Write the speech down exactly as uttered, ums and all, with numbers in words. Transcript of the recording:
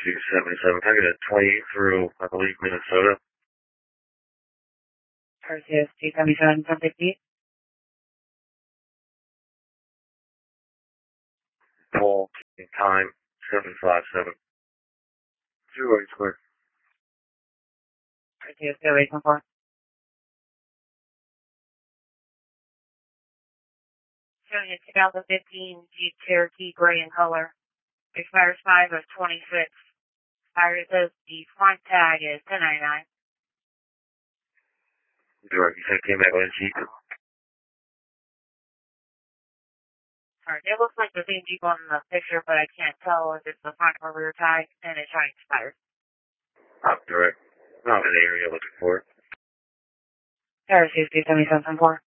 two seventy-seven. I got a twenty-eight through, I believe, Minnesota. R C S two seventy-seven, ten fifty. Paul, time, seven five seven. Zero eight square. R C S zero eight one four. Showing a two thousand fifteen Jeep Cherokee gray in color. Expires five of twenty-six. Expiry says the front tag is ten ninety-nine. Direct, you said came back with a Jeep? Alright, it looks like the same Jeep on the picture, but I can't tell if it's the front or rear tag, and it's showing expired. Up direct. Not in the area looking for it. R C S two seventy-seven ten four.